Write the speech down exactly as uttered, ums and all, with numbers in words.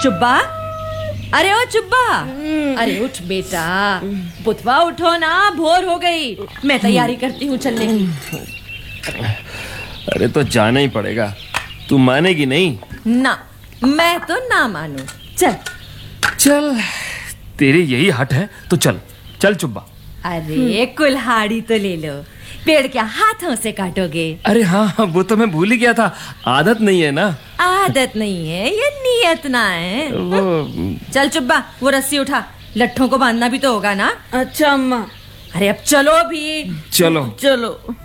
चुब्बा, अरे ओ चुब्बा, अरे उठ बेटा, बुधवा उठो ना, भोर हो गई। मैं तैयारी करती हूँ चलने की। अरे तो जाना ही पड़ेगा, तू मानेगी नहीं? ना, मैं तो ना मानू। चल चल, तेरी यही हट है तो चल चल चुब्बा। अरे कुल्हाड़ी तो ले लो, पेड़ क्या हाथों से काटोगे? अरे हाँ हाँ, वो तो मैं भूल ही गया था, आदत नहीं है ना। आदत नहीं है, ये नियत ना है। वो चल चुब्बा, वो रस्सी उठा, लट्ठों को बांधना भी तो होगा ना। अच्छा अम्मा। अरे अब चलो भी। चलो चलो।